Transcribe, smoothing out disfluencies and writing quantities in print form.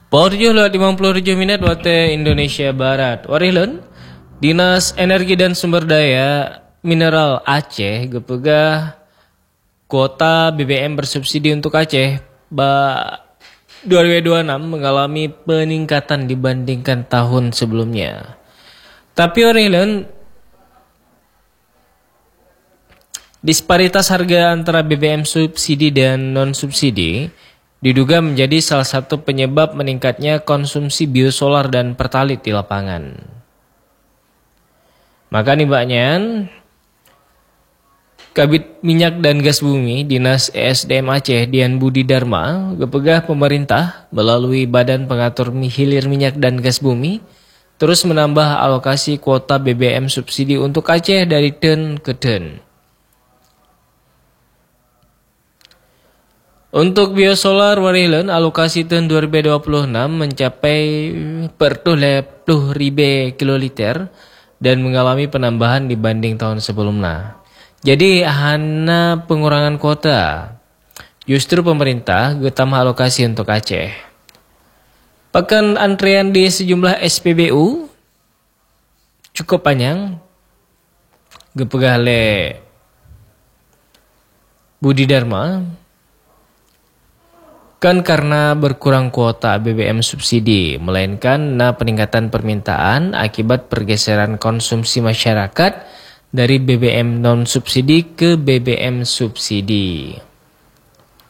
Porjo lewat 57 menit waktu Indonesia Barat. Warilun, Dinas Energi dan Sumber Daya Mineral Aceh gepegah kuota BBM bersubsidi untuk Aceh 2026 mengalami peningkatan dibandingkan tahun sebelumnya. Tapi Warilun, disparitas harga antara BBM subsidi dan non-subsidi diduga menjadi salah satu penyebab meningkatnya konsumsi biosolar dan pertalit di lapangan. Maka nimbaknya, Kabid Minyak dan Gas Bumi Dinas ESDM Aceh Dian Budi Dharma gepegah pemerintah melalui Badan Pengatur Hilir Minyak dan Gas Bumi terus menambah alokasi kuota BBM subsidi untuk Aceh dari ten ke ten. Untuk biosolar Warilun, alokasi tahun 2026 mencapai per 20.000 kiloliter dan mengalami penambahan dibanding tahun sebelumnya. Jadi hanya pengurangan kuota. Justru pemerintah getambah alokasi untuk Aceh. Pekan antrean di sejumlah SPBU cukup panjang. Gepegah le Budi Dharma. Kan karena berkurang kuota BBM subsidi, melainkan peningkatan permintaan akibat pergeseran konsumsi masyarakat dari BBM non-subsidi ke BBM subsidi.